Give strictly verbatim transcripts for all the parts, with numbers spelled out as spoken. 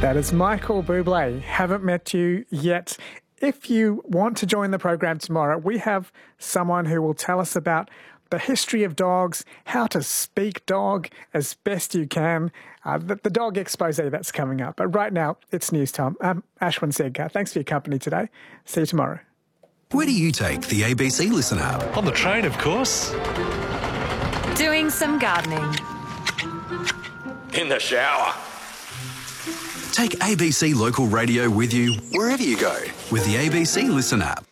That is Michael Bublé. Haven't met you yet. If you want to join the program tomorrow, we have someone who will tell us about the history of dogs, how to speak dog as best you can, uh, the, the dog expose that's coming up. But right now, it's news time. I'm Ashwin Seggar. Thanks for your company today. See you tomorrow. Where do you take the A B C Listen app? On the train, of course. Doing some gardening. In the shower. Take A B C Local Radio with you wherever you go with the A B C Listen app.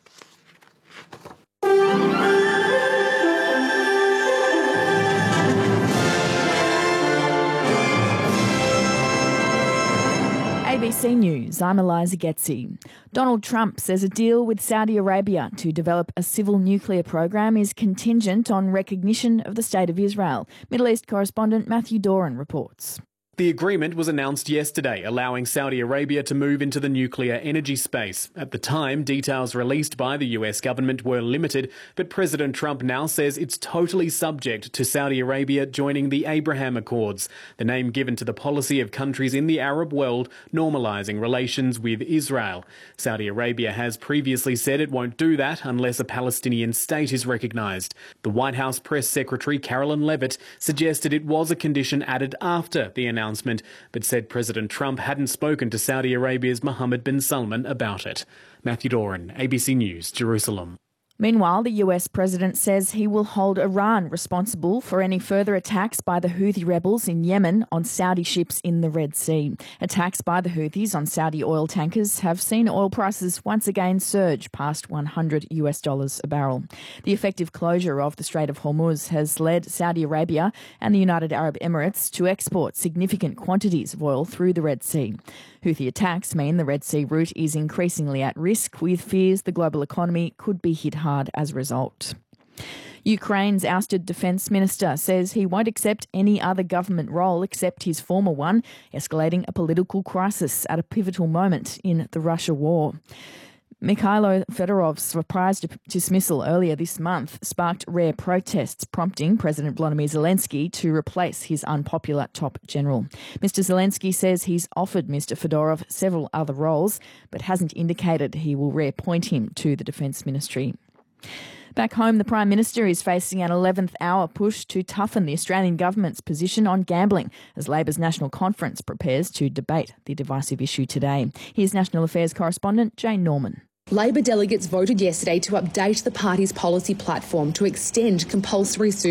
A B C News, I'm Eliza Getzi. Donald Trump says a deal with Saudi Arabia to develop a civil nuclear program is contingent on recognition of the State of Israel. Middle East correspondent Matthew Doran reports. The agreement was announced yesterday, allowing Saudi Arabia to move into the nuclear energy space. At the time, details released by the U S government were limited, but President Trump now says it's totally subject to Saudi Arabia joining the Abraham Accords, the name given to the policy of countries in the Arab world normalising relations with Israel. Saudi Arabia has previously said it won't do that unless a Palestinian state is recognised. The White House press secretary Carolyn Levitt suggested it was a condition added after the announcement. announcement, but said President Trump hadn't spoken to Saudi Arabia's Mohammed bin Salman about it. Matthew Doran, A B C News, Jerusalem. Meanwhile, the U S president says he will hold Iran responsible for any further attacks by the Houthi rebels in Yemen on Saudi ships in the Red Sea. Attacks by the Houthis on Saudi oil tankers have seen oil prices once again surge past one hundred US dollars a barrel. The effective closure of the Strait of Hormuz has led Saudi Arabia and the United Arab Emirates to export significant quantities of oil through the Red Sea. Houthi attacks mean the Red Sea route is increasingly at risk, with fears the global economy could be hit hard as a result. Ukraine's ousted defence minister says he won't accept any other government role except his former one, escalating a political crisis at a pivotal moment in the Russia war. Mikhailo Fedorov's surprise dismissal earlier this month sparked rare protests, prompting President Volodymyr Zelensky to replace his unpopular top general. Mister Zelensky says he's offered Mister Fedorov several other roles, but hasn't indicated he will reappoint him to the Defence Ministry. Back home, the Prime Minister is facing an eleventh hour push to toughen the Australian government's position on gambling as Labor's National Conference prepares to debate the divisive issue today. Here's National Affairs correspondent Jane Norman. Labor delegates voted yesterday to update the party's policy platform to extend compulsory super